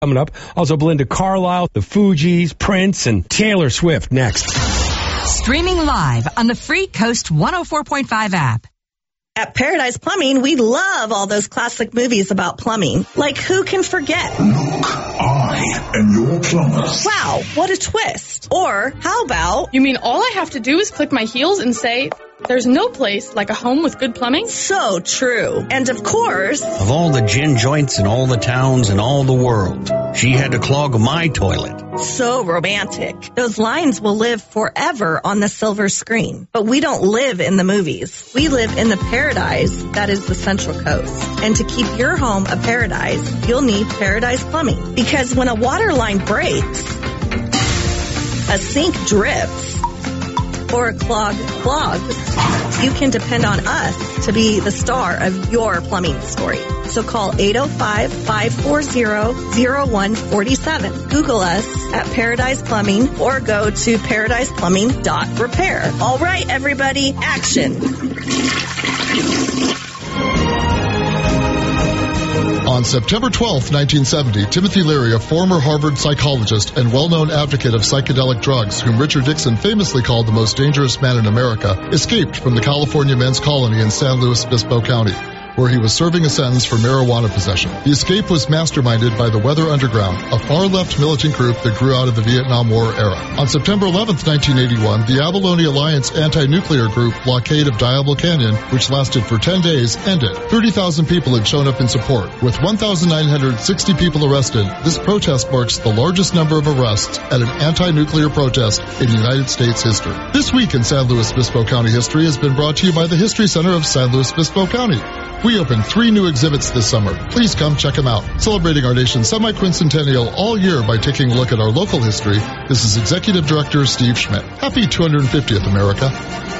Coming up, also Belinda Carlisle, the Fugees, Prince, and Taylor Swift next. Streaming live on the free Coast 104.5 app. At Paradise Plumbing, we love all those classic movies about plumbing. Like Who Can Forget? Look, I am your plumber. Wow, what a twist. Or how about... You mean all I have to do is click my heels and say... There's no place like a home with good plumbing? So true. And of course... Of all the gin joints in all the towns in all the world, she had to clog my toilet. So romantic. Those lines will live forever on the silver screen. But we don't live in the movies. We live in the paradise that is the Central Coast. And to keep your home a paradise, you'll need Paradise Plumbing. Because when a water line breaks, a sink drips, or a clog clogs, you can depend on us to be the star of your plumbing story. So call 805-540-0147. Google us at Paradise Plumbing or go to paradiseplumbing.repair. All right, everybody, action. On September 12, 1970, Timothy Leary, a former Harvard psychologist and well-known advocate of psychedelic drugs, whom Richard Nixon famously called the most dangerous man in America, escaped from the California men's colony in San Luis Obispo County, where he was serving a sentence for marijuana possession. The escape was masterminded by the Weather Underground, a far-left militant group that grew out of the Vietnam War era. On September 11, 1981, the Abalone Alliance anti-nuclear group blockade of Diablo Canyon, which lasted for 10 days, ended. 30,000 people had shown up in support. With 1,960 people arrested, this protest marks the largest number of arrests at an anti-nuclear protest in United States history. This week in San Luis Obispo County history has been brought to you by the History Center of San Luis Obispo County. We opened 3 new exhibits this summer. Please come check them out. Celebrating our nation's semi-quincentennial all year by taking a look at our local history, this is Executive Director Steve Schmidt. Happy 250th, America.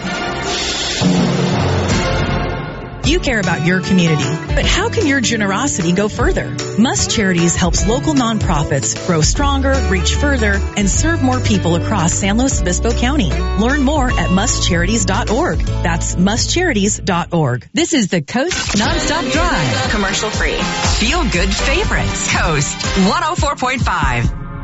You care about your community, but how can your generosity go further? Must Charities helps local nonprofits grow stronger, reach further, and serve more people across San Luis Obispo County. Learn more at mustcharities.org. That's mustcharities.org. This is the Coast Nonstop Drive. Commercial free. Feel good favorites. Coast 104.5.